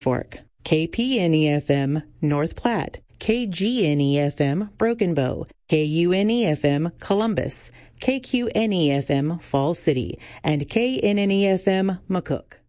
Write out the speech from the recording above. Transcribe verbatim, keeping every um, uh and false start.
Fork, K P N E F M North Platte, K G N E F M Broken Bow, K U N E F M Columbus, K Q N E F M Falls City, and K N N E F M McCook.